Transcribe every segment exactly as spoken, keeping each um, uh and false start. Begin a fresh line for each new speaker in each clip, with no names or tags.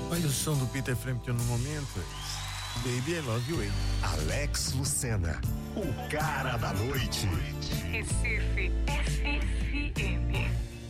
Olha o som do Peter Frampton no momento. Baby, I love you.
Alex Lucena, o cara da noite.
Recife F M.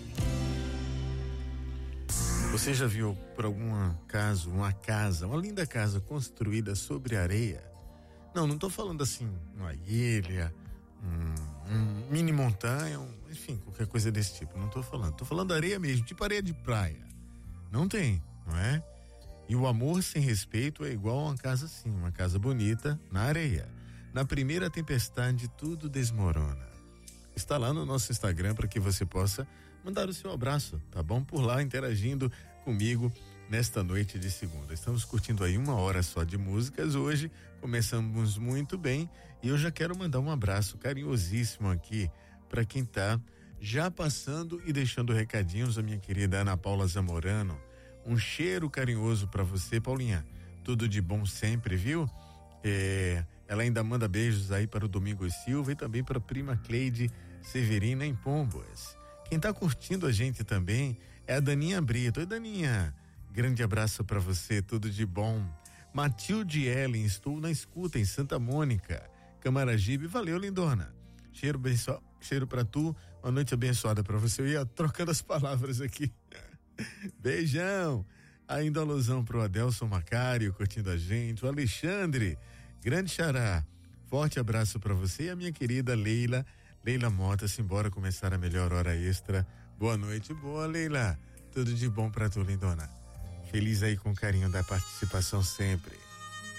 Você já viu por algum acaso uma casa, uma linda casa construída sobre areia? Não, não tô falando assim, uma ilha, um, um mini montanha, um, enfim, qualquer coisa desse tipo. Não tô falando. Tô falando areia mesmo, tipo areia de praia. Não tem, não é? E o amor sem respeito é igual a uma casa assim, uma casa bonita na areia. Na primeira tempestade tudo desmorona. Está lá no nosso Instagram para que você possa mandar o seu abraço, tá bom? Por lá interagindo comigo nesta noite de segunda. Estamos curtindo aí uma hora só de músicas hoje, começamos muito bem e eu já quero mandar um abraço carinhosíssimo aqui para quem tá já passando e deixando recadinhos, a minha querida Ana Paula Zamorano. Um cheiro carinhoso para você, Paulinha. Tudo de bom sempre, viu? É, ela ainda manda beijos aí para o Domingos Silva e também para a prima Cleide Severina em Pombos. Quem tá curtindo a gente também é a Daninha Brito. Oi, Daninha. Grande abraço para você, tudo de bom. Matilde Ellen, estou na escuta em Santa Mônica, Camaragibe. Valeu, lindona. Cheiro, benço... cheiro para tu. Uma noite abençoada para você. Eu ia trocando as palavras aqui. Beijão. Ainda alusão pro Adelson Macário curtindo a gente, o Alexandre, grande xará, forte abraço para você e a minha querida Leila, Leila Mota, simbora começar a melhor hora extra. Boa noite, boa Leila, tudo de bom pra tu, lindona. Feliz aí com o carinho da participação sempre.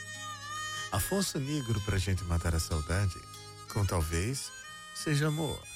Afonso Negro pra gente matar a saudade, com talvez seja amor.